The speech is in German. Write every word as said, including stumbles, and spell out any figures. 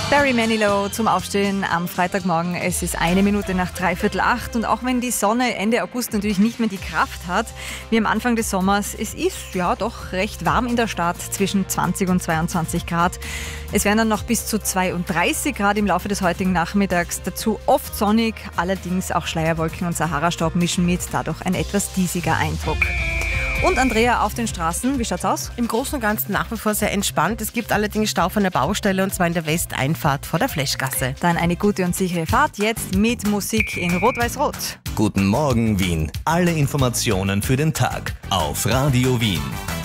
Barry Manilow zum Aufstehen am Freitagmorgen. Es ist eine Minute nach dreiviertel acht und auch wenn die Sonne Ende August natürlich nicht mehr die Kraft hat, wie am Anfang des Sommers, es ist ja doch recht warm in der Stadt, zwischen zwanzig und zweiundzwanzig Grad. Es werden dann noch bis zu zweiunddreißig Grad im Laufe des heutigen Nachmittags. Dazu oft sonnig, allerdings auch Schleierwolken und Sahara-Staub mischen mit, dadurch ein etwas diesiger Eindruck. Und Andrea, auf den Straßen, wie schaut's aus? Im Großen und Ganzen nach wie vor sehr entspannt. Es gibt allerdings Stau von der Baustelle und zwar in der Westeinfahrt vor der Fleschgasse. Dann eine gute und sichere Fahrt jetzt mit Musik in Rot-Weiß-Rot. Guten Morgen Wien. Alle Informationen für den Tag auf Radio Wien.